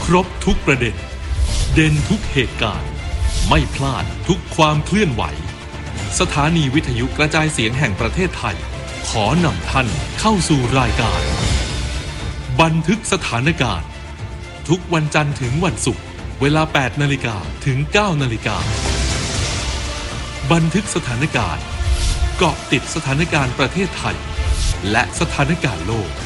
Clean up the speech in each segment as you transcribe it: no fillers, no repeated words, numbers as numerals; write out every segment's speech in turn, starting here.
ครบทุกประเด็นเด่นทุกเหตุการณ์ไม่พลาดทุกความเคลื่อนไหวสถานีวิทยุกระจายเสียงแห่งประเทศไทยขอนำท่านเข้าสู่รายการบันทึกสถานการณ์ทุกวันจันทร์ถึงวันศุกร์เวลา 8 นาฬิกาถึง 9 นาฬิกาบันทึกสถานการณ์เกาะติดสถานการณ์ประเทศไทยและสถานการณ์โลก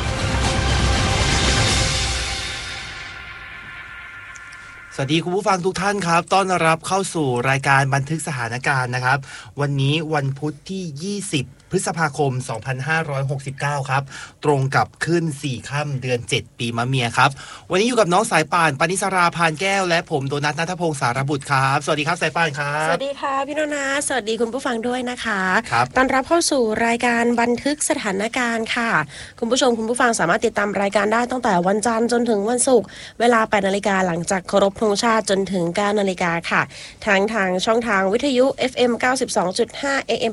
สวัสดีคุณผู้ฟังทุกท่านครับต้อนรับเข้าสู่รายการบันทึกสถานการณ์นะครับวันนี้วันพุธที่20พฤษภาคม2569ครับตรงกับขึ้น4ค่ำเดือน7ปีมะเมียครับวันนี้อยู่กับน้องสายป่านปณิสราพานแก้วและผมโดนัทณัฐพงศ์สารบุตรครับสวัสดีครับสายป่านครับสวัสดีค่ะพี่โนนาสวัสดีคุณผู้ฟังด้วยนะคะครับต้อนรับเข้าสู่รายการบันทึกสถานการณ์ค่ะคุณผู้ชมคุณผู้ฟังสามารถติดตามรายการได้ตั้งแต่วันจันทร์จนถึงวันศุกร์เวลา 8 นาฬิกาหลังจากเคารพธงชาติจนถึง 9 นาฬิกาค่ะทางช่องทางวิทยุ FM 92.5 AM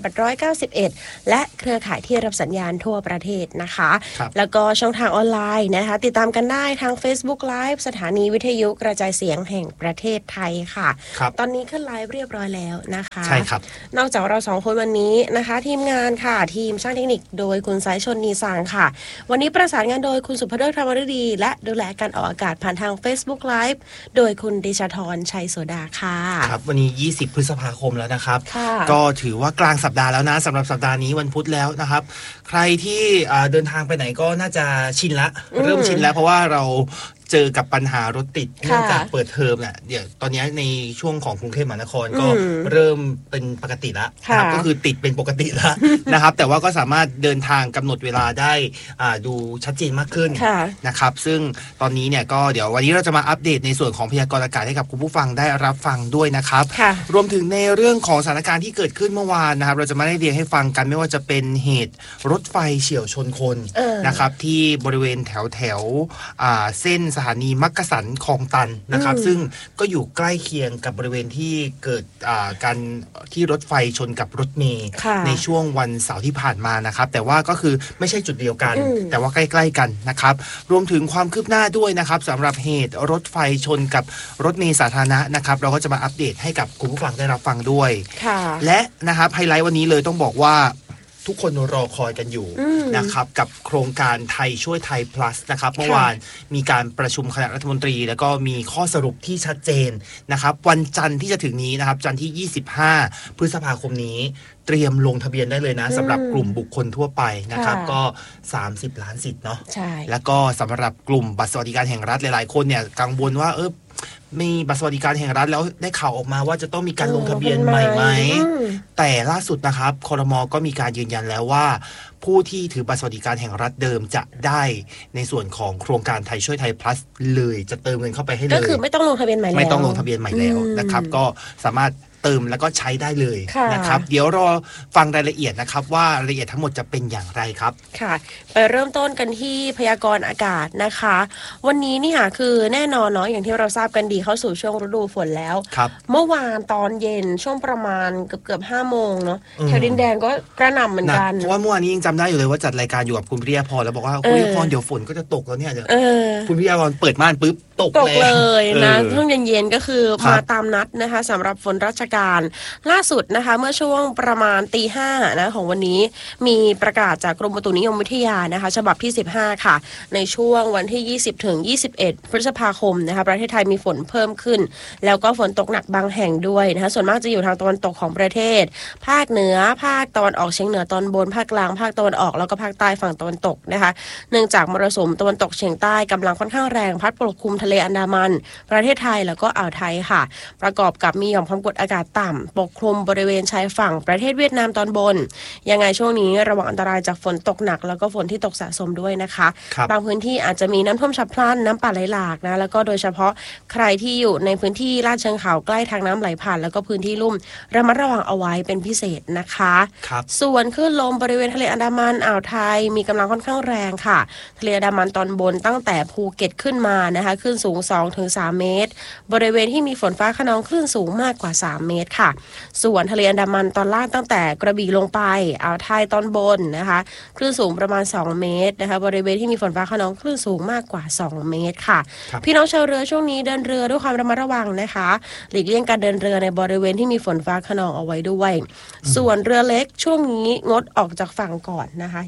891และเครือข่ายที่รับสัญญาณทั่วประเทศนะคะแล้วก็ช่องทางออนไลน์นะคะติดตามกันได้ทาง Facebook Live สถานีวิทยุกระจายเสียงแห่งประเทศไทยค่ะตอนนี้ขึ้นไลฟ์เรียบร้อยแล้วนะคะใช่ครับนอกจากเรา2คนวันนี้นะคะทีมงานค่ะทีมช่างเทคนิคโดยคุณสายชนนีสางค่ะวันนี้ประสานงานโดยคุณสุภเดชธรรมฤดีและดูแลการออกอากาศผ่านทาง Facebook Live โดยคุณดิชธรชัยโสดาค่ะครับวันนี้20พฤษภาคมแล้วนะครับก็ถือว่ากลางสัปดาห์แล้วนะสำหรับสัปดาห์นี้วันพุธแล้วนะครับใครที่เดินทางไปไหนก็น่าจะชินละเริ่มชินแล้วเพราะว่าเราเจอกับปัญหารถติดเนื่องจากเปิดเทอมเนี่ยเดี๋ยวตอนนี้ในช่วงของกรุงเทพมหานครก็เริ่มเป็นปกติแล้วนะครับก็คือติดเป็นปกติแล้วนะครับแต่ว่าก็สามารถเดินทางกำหนดเวลาได้ดูชัดเจนมากขึ้นนะครับซึ่งตอนนี้เนี่ยก็เดี๋ยววันนี้เราจะมาอัปเดตในส่วนของพยากรณ์อากาศให้กับคุณผู้ฟังได้รับฟังด้วยนะครับรวมถึงในเรื่องของสถานการณ์ที่เกิดขึ้นเมื่อวานนะครับเราจะมาได้เรียงให้ฟังกันไม่ว่าจะเป็นเหตุรถไฟเฉี่ยวชนคนนะครับที่บริเวณแถวเส้นสถานีมักกะสันคลองตันนะครับซึ่งก็อยู่ใกล้เคียงกับบริเวณที่เกิดการที่รถไฟชนกับรถเมล์ในช่วงวันเสาร์ที่ผ่านมานะครับแต่ว่าก็คือไม่ใช่จุดเดียวกันแต่ว่าใกล้ๆกันนะครับรวมถึงความคืบหน้าด้วยนะครับสำหรับเหตุรถไฟชนกับรถเมล์สาธารณะนะครับเราก็จะมาอัปเดตให้กับคุณผู้ฟังได้รับฟังด้วยและนะครับไฮไลท์วันนี้เลยต้องบอกว่าทุกคนรอคอยกันอยู่นะครับกับโครงการไทยช่วยไทย plus นะครับเมื่อวานมีการประชุมคณะรัฐมนตรีแล้วก็มีข้อสรุปที่ชัดเจนนะครับวันจันทร์ที่จะถึงนี้นะครับจันทร์ที่25พฤษภาคมนี้เตรียมลงทะเบียนได้เลยนะสำหรับกลุ่มบุคคลทั่วไปนะครับก็30ล้านสิทธิ์เนาะแล้วก็สำหรับกลุ่มบัตรสวัสดิการแห่งรัฐหลายๆคนเนี่ยกังวลว่ามีบัตรสวัสดิการแห่งรัฐแล้วได้ข่าวออกมาว่าจะต้องมีการลงทะเบียนใหม่ไหมแต่ล่าสุดนะครับครม.ก็มีการยืนยันแล้วว่าผู้ที่ถือบัตรสวัสดิการแห่งรัฐเดิมจะได้ในส่วนของโครงการไทยช่วยไทย plus เลยจะเติมเงินเข้าไปให้เลยก็คือไม่ต้องลงทะเบียนใหม่แล้วไม่ต้องลงทะเบียนใหม่แล้วนะครับก็สามารถเติมแล้วก็ใช้ได้เลยนะครับเดี๋ยวรอฟังรายละเอียดนะครับว่ารายละเอียดทั้งหมดจะเป็นอย่างไรครับค่ะไปเริ่มต้นกันที่พยากรณ์อากาศนะคะวันนี้นี่ค่ะคือแน่นอนเนาะอย่างที่เราทราบกันดีเข้าสู่ช่วงฤดูฝนแล้วเมื่อวานตอนเย็นช่วงประมาณเกือบ5 โมงเนาะแถวดินแดงก็กระหน่ำเหมือนกันเพราะว่าเมื่อวานนี้ยังจำได้อยู่เลยว่าจัดรายการอยู่กับคุณพิริยาพรแล้วบอกว่าคุณพิริยาพรเดี๋ยวฝนก็จะตกแล้วเนี่ยคุณพิริยาพรเปิดม่านปุ๊บตกเลยนะช่วงเย็นๆก็คือมาตามนัดนะคะสำหรับฝนราชการล่าสุดนะคะเมื่อช่วงประมาณ 5:00 นะของวันนี้มีประกาศจากกรมอุตุนิยมวิทยานะคะฉบับที่15ค่ะในช่วงวันที่20ถึง21พฤษภาคมนะคะประเทศไทยมีฝนเพิ่มขึ้นแล้วก็ฝนตกหนักบางแห่งด้วยนะคะส่วนมากจะอยู่ทางตะวันตกของประเทศภาคเหนือภาคตะวันออกเฉียงเหนือตอนบนภาคกลางภาคตะวันออกแล้วก็ภาคใต้ฝั่งตะวันตกนะคะเนื่องจากมรสุมตะวันตกเฉียงใต้กำลังค่อนข้างแรงพัดปกคลุมทะเลอันดามันประเทศไทยแล้วก็อ่าวไทยค่ะประกอบกับมีหย่อมความกดอากาศต่ำปกคลุมบริเวณชายฝั่งประเทศเวียดนามตอนบนยังไงช่วงนี้ระวังอันตรายจากฝนตกหนักแล้วก็ฝนที่ตกสะสมด้วยนะคะบางพื้นที่อาจจะมีน้ำท่วมฉับพลันน้ำป่าไหลหลากนะแล้วก็โดยเฉพาะใครที่อยู่ในพื้นที่ลาดเชิงเขาใกล้ทางน้ำไหลผ่านแล้วก็พื้นที่ลุ่มระมัดระวังเอาไว้เป็นพิเศษนะคะส่วนคลื่นลมบริเวณทะเลอันดามันอ่าวไทยมีกำลังค่อนข้างแรงค่ะทะเลอันดามันตอนบนตั้งแต่ภูเก็ตขึ้นมานะคะคลื่นสูง 2-3 เมตรบริเวณที่มีฝนฟ้าคะนองคลื่นสูงมากกว่า3 เมเมตรค่ะส่วนทะเลอันดามันตอนล่างตั้งแต่กระบี่ลงไปอ่าวไทยตอนบนนะคะคลื่นสูงประมาณ2เมตรนะคะบริเวณที่มีฝนฟ้าคะนองคลื่นสูงมากกว่า2เมตรค่ะพี่น้องชาวเรือช่วงนี้เดินเรือด้วยความระมัดระวังนะคะหลีกเลี่ยงการเดินเรือในบริเวณที่มีฝนฟ้าคะนองเอาไว้ด้วยส่วนเรือเล็กช่วงนี้งดออกจากฝั่งก่อนนะคะ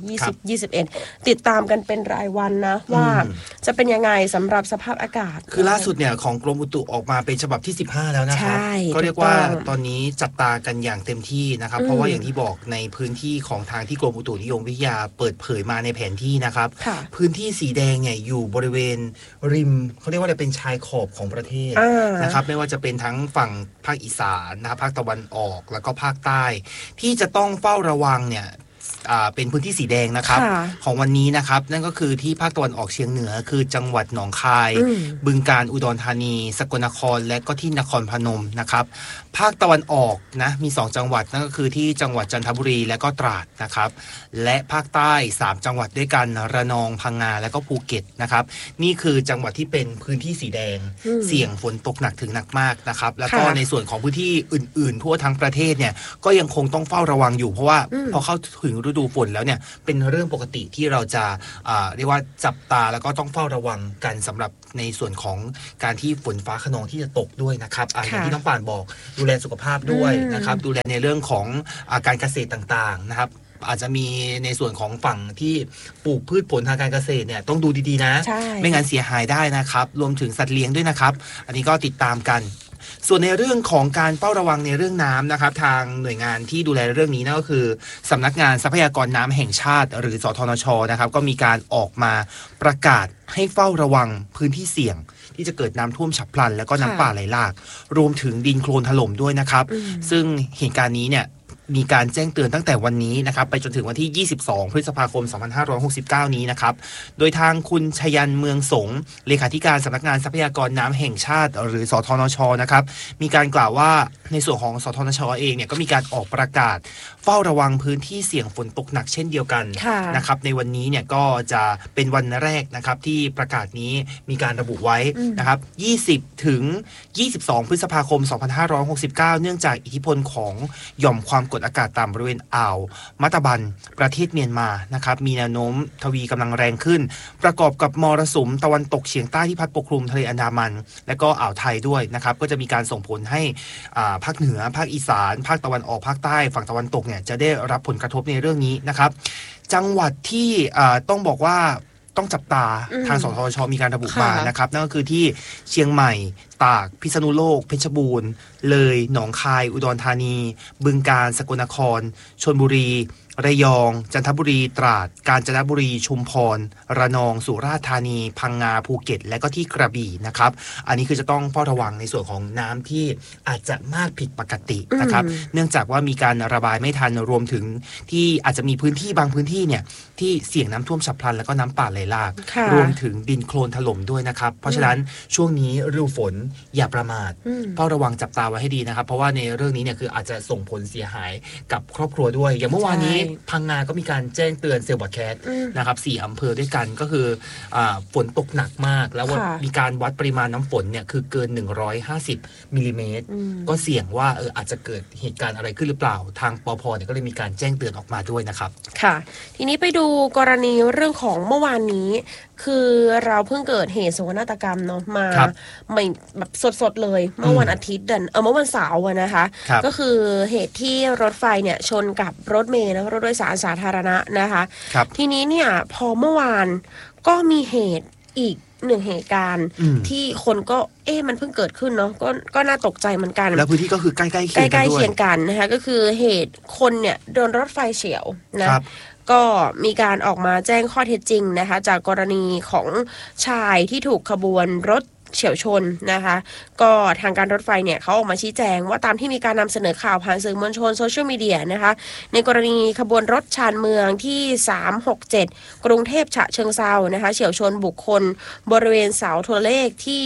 20-21ติดตามกันเป็นรายวันนะว่าจะเป็นยังไงสำหรับสภาพอากาศคือล่าสุดเนี่ยของกรมอุตุออกมาเป็นฉบับที่15แล้วนะครับก็เรียกว่าตอนนี้จับตากันอย่างเต็มที่นะครับเพราะว่าอย่างที่บอกในพื้นที่ของทางที่กรมอุตุนิยมวิทยาเปิดเผยมาในแผนที่นะครับพื้นที่สีแดงเนี่ยอยู่บริเวณริมเขาเรียกว่าเป็นชายขอบของประเทศนะครับไม่ว่าจะเป็นทั้งฝั่งภาคอีสานนะครับภาคตะวันออกแล้วก็ภาคใต้ที่จะต้องเฝ้าระวังเนี่ยเป็นพื้นที่สีแดงนะครับของวันนี้นะครับนั่นก็คือที่ภาคตะวันออกเฉียงเหนือคือจังหวัดหนองคายบึงกาฬอุดรธานีสกลนครและก็ที่นครพนมนะครับภาคตะวันออกนะมี2จังหวัดนั่นก็คือที่จังหวัดจันทบุรีและก็ตราดนะครับและภาคใต้3จังหวัดด้วยกันระนองพังงาและก็ภูเก็ตนะครับนี่คือจังหวัดที่เป็นพื้นที่สีแดงเสี่ยงฝนตกหนักถึงหนักมากนะครับแล้วก็ในส่วนของพื้นที่อื่นๆทั่วทั้งประเทศเนี่ยก็ยังคงต้องเฝ้าระวังอยู่เพราะว่าพอเข้าถึงฤดูฝนแล้วเนี่ยเป็นเรื่องปกติที่เราจะเรียกว่าจับตาแล้วก็ต้องเฝ้าระวังกันสำหรับในส่วนของการที่ฝนฟ้าคะนองที่จะตกด้วยนะครับอย่างที่น้องป่านบอกดูแลสุขภาพด้วยนะครับดูแลในเรื่องของการเกษตรต่างๆนะครับอาจจะมีในส่วนของฝั่งที่ปลูกพืชผลทางการเกษตรเนี่ยต้องดูดีๆนะไม่งั้นเสียหายได้นะครับรวมถึงสัตว์เลี้ยงด้วยนะครับอันนี้ก็ติดตามกันส่วนในเรื่องของการเฝ้าระวังในเรื่องน้ำนะครับทางหน่วยงานที่ดูแลเรื่องนี้นั่นก็คือสำนักงานทรัพยากรน้ำแห่งชาติหรือสทนชนะครับก็มีการออกมาประกาศให้เฝ้าระวังพื้นที่เสี่ยงที่จะเกิดน้ำท่วมฉับพลันแล้วก็น้ำป่าไหลหลากรวมถึงดินโคลนถล่มด้วยนะครับซึ่งเหตุการณ์นี้เนี่ยมีการแจ้งเตือนตั้งแต่วันนี้นะครับไปจนถึงวันที่22พฤษภาคม2569นี้นะครับโดยทางคุณชยันเมืองสงเลขาธิการสำนักงานทรัพยากรน้ำแห่งชาติหรือสทนชนะครับมีการกล่าวว่าในส่วนของสทนชเองเนี่ยก็มีการออกประกาศเฝ้าระวังพื้นที่เสี่ยงฝนตกหนักเช่นเดียวกันนะครับในวันนี้เนี่ยก็จะเป็นวันแรกนะครับที่ประกาศนี้มีการระบุไว้นะครับ20ถึง22พฤษภาคม2569เนื่องจากอิทธิพลของหย่อมความกดอากาศต่ำบริเวณอ่าวมัตตบันประเทศเมียนมานะครับมีแนวโน้มทวีกำลังแรงขึ้นประกอบกับมรสุมตะวันตกเฉียงใต้ที่พัดปกคลุมทะเลอันดามันและก็อ่าวไทยด้วยนะครับก็จะมีการส่งผลให้ภาคเหนือภาคอีสานภาคตะวันออกภาคใต้ฝั่งตะวันตกเนี่ยจะได้รับผลกระทบในเรื่องนี้นะครับจังหวัดที่ต้องบอกว่าต้องจับตาทางสทช.มีการระบุมานะครับนั่นก็คือที่เชียงใหม่ตากพิษณุโลกเพชรบูรณ์เลยหนองคายอุดรธานีบึงกาฬสกลนครชลบุรีระยองจันทบุรีตราดกาญจนบุรีชุมพรระนองสุราษฎร์ธานีพังงาภูเก็ตและก็ที่กระบี่นะครับอันนี้คือจะต้องเฝ้าระวังในส่วนของน้ำที่อาจจะมากผิดปกตินะครับเนื่องจากว่ามีการระบายไม่ทันรวมถึงที่อาจจะมีพื้นที่บางพื้นที่เนี่ยที่เสี่ยงน้ำท่วมฉับพลันแล้วก็น้ำป่าไหลหลากรวมถึงดินโคลนถล่มด้วยนะครับเพราะฉะนั้นช่วงนี้ฤดูฝนอย่าประมาทเฝ้าระวังจับตาไว้ให้ดีนะครับเพราะว่าในเรื่องนี้เนี่ยคืออาจจะส่งผลเสียหายกับครอบครัวด้วยอย่างเมื่อวานนี้พังงาก็มีการแจ้งเตือนเซลล์บอดแคสต์นะครับ4อำเภอด้วยกันก็คือฝนตกหนักมากแล้วมีการวัดปริมาณน้ำฝนเนี่ยคือเกิน150มิลลิเมตรก็เสี่ยงว่าอาจจะเกิดเหตุการณ์อะไรขึ้นหรือเปล่าทางปภเนี่ยก็เลยมีการแจ้งเตือนออกมาด้วยนะครับค่ะทีนี้ไปดูกรณีเรื่องของเมื่อวานนี้คือเราเพิ่งเกิดเหตุโศกนาฏกรรมเนาะมาไม่แบบสดๆเลยเมื่อวันอาทิตย์เมื่อวันเสาร์นะคะก็คือเหตุที่รถไฟเนี่ยชนกับรถเมล์และรถโดยสารสาธารณะนะคะทีนี้เนี่ยพอเมื่อวานก็มีเหตุอีกหนึ่งเหตุการณ์ที่คนก็มันเพิ่งเกิดขึ้นเนาะก็น่าตกใจเหมือนกันแล้วพื้นที่ก็คือใกล้เคียงกันนะคะก็คือเหตุคนเนี่ยโดนรถไฟเฉี่ยวนะก็มีการออกมาแจ้งข้อเท็จจริงนะคะจากกรณีของชายที่ถูกขบวนรถเฉี่ยวชนนะคะก็ทางการรถไฟเนี่ยเขาออกมาชี้แจงว่าตามที่มีการนำเสนอข่าวผ่านสื่อมวลชนโซเชียลมีเดียนะคะในกรณีขบวนรถชานเมืองที่367กรุงเทพฉะเชิงเทรานะคะเฉี่ยวชนบุคคลบริเวณเสาโทรเลขที่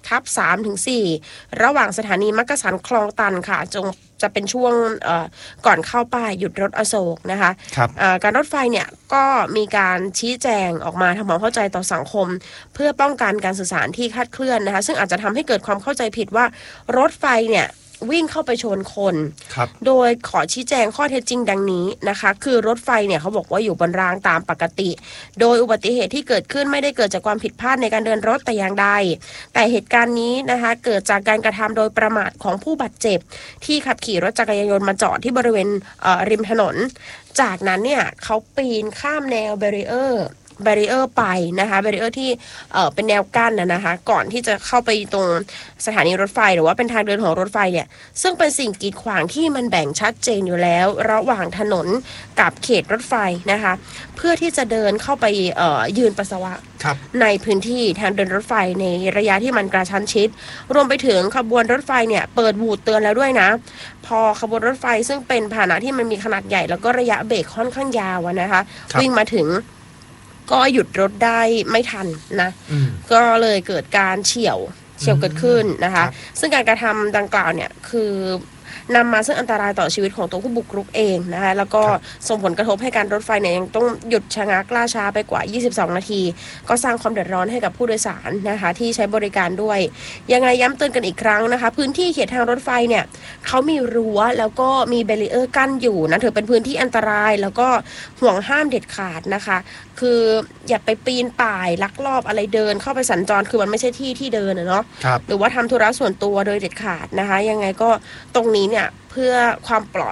6/3-4ระหว่างสถานีมักกะสันคลองตันค่ะจะเป็นช่วงก่อนเข้าป้ายหยุดรถอโศกนะคะการรถไฟเนี่ยก็มีการชี้แจงออกมาทำความเข้าใจต่อสังคมเพื่อป้องกันการสื่อสารที่คลาดเคลื่อนนะคะซึ่งอาจจะทำให้เกิดความเข้าใจผิดว่ารถไฟเนี่ยวิ่งเข้าไปชนคนโดยขอชี้แจงข้อเท็จจริงดังนี้นะคะคือรถไฟเนี่ยเขาบอกว่าอยู่บนรางตามปกติโดยอุบัติเหตุที่เกิดขึ้นไม่ได้เกิดจากความผิดพลาดในการเดินรถแต่อย่างใดแต่เหตุการณ์นี้นะคะเกิดจากการกระทำโดยประมาทของผู้บาดเจ็บที่ขับขี่รถจักรยานยนต์มาจอดที่บริเวณริมถนนจากนั้นเนี่ยเขาปีนข้ามแนวแบรีเออร์ไปนะคะแบรีเออร์ที่เป็นแนวกั้นนะคะก่อนที่จะเข้าไปตรงสถานีรถไฟหรือว่าเป็นทางเดินของรถไฟเนี่ยซึ่งเป็นสิ่งกีดขวางที่มันแบ่งชัดเจนอยู่แล้วระหว่างถนนกับเขตรถไฟนะคะเพื่อที่จะเดินเข้าไปยืนปัสสาวะในพื้นที่ทางเดินรถไฟในระยะที่มันกระชั้นชิดรวมไปถึงขบวนรถไฟเนี่ยเปิดบูดเตือนแล้วด้วยนะพอขบวนรถไฟซึ่งเป็นพาหนะที่มันมีขนาดใหญ่แล้วก็ระยะเบรกค่อนข้างยาวนะคะวิ่งมาถึงก็หยุดรถได้ไม่ทันนะก็เลยเกิดการเฉี่ยวเกิดขึ้นนะคะซึ่งการกระทำดังกล่าวเนี่ยคือนำมาซึ่งอันตรายต่อชีวิตของตัวผู้บุกรุกเองนะคะแล้วก็ส่งผลกระทบให้การรถไฟเนี่ยยังต้องหยุดชะงักล่าช้าไปกว่า22นาทีก็สร้างความเดือดร้อนให้กับผู้โดยสารนะคะที่ใช้บริการด้วยยังไงย้ำเตือนกันอีกครั้งนะคะพื้นที่เขตทางรถไฟเนี่ยเขามีรั้วแล้วก็มีแบรีเออร์กั้นอยู่นะถือเป็นพื้นที่อันตรายแล้วก็ห่วงห้ามเด็ดขาดนะคะคืออย่าไปปีนป่ายลักลอบอะไรเดินเข้าไปสัญจรคือมันไม่ใช่ที่เดินเนาะหรือว่าทำธุระส่วนตัวโดยเด็ดขาดนะคะยังไงก็ตรงนี้เนี่ยเพื่อความปลอด